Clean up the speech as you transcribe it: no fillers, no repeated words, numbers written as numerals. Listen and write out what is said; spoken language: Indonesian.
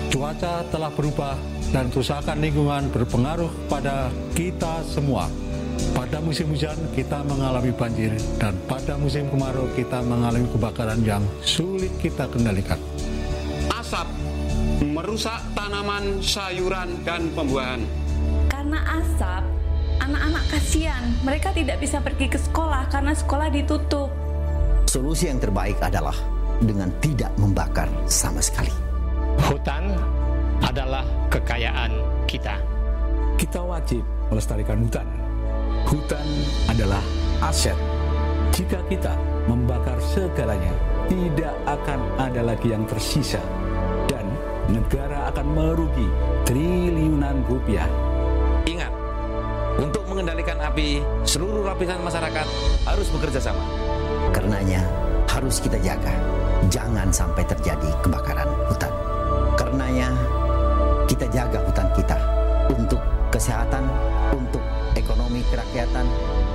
Cuaca telah berubah dan kerusakan lingkungan berpengaruh pada kita semua. Pada musim hujan kita mengalami banjir dan pada musim kemarau kita mengalami kebakaran yang sulit kita kendalikan. Asap merusak tanaman, sayuran, dan pembuahan. Karena asap, anak-anak kasihan, mereka tidak bisa pergi ke sekolah karena sekolah ditutup. Solusi yang terbaik adalah dengan tidak membakar sama sekali. Hutan adalah kekayaan kita. Kita wajib melestarikan hutan. Hutan adalah aset. Jika kita membakar segalanya, tidak akan ada lagi yang tersisa. Dan negara akan merugi triliunan rupiah. Ingat, untuk mengendalikan api, seluruh lapisan masyarakat harus bekerja sama. Karenanya harus kita jaga, jangan sampai terjadi kebakaran hutan. Karenanya kita jaga hutan kita untuk kesehatan, untuk ekonomi kerakyatan,